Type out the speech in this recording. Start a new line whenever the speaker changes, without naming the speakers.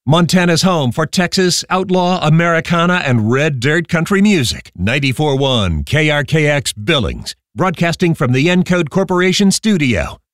Montana's home for Texas, outlaw, Americana, and red dirt country music. 94.1 KRKX Billings. Broadcasting from the Encode Corporation studio.